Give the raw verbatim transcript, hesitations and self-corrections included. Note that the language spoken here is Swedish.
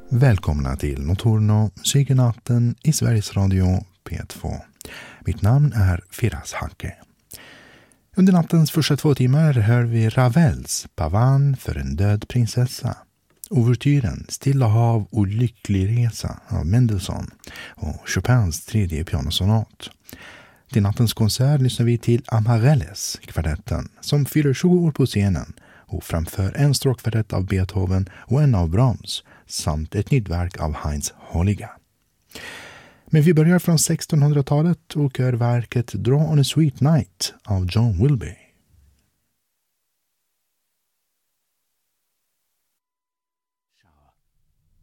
Välkomna till Nocturno Psykenatten i Sveriges Radio P två. Mitt namn är Firas Hacke. Under nattens första två timmar hör vi Ravels Pavan för en död prinsessa, ouvertyren Stilla hav och lycklig resa av Mendelssohn och Chopins tredje pianosonat. Till nattens konsert lyssnar vi till Amarelles, kvartetten, som fyller tjugo år på scenen och framför en stråkkvartett av Beethoven och en av Brahms samt ett nytt verk av Heinz Holliger. Men vi börjar från sextonhundratalet och hör verket Draw on a Sweet Night av John Wilby.